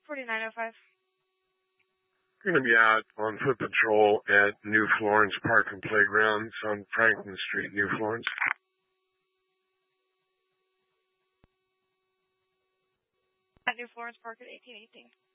4905. We're going to be out on foot patrol at New Florence Park and Playgrounds on Franklin Street, New Florence. At New Florence Park at 1818.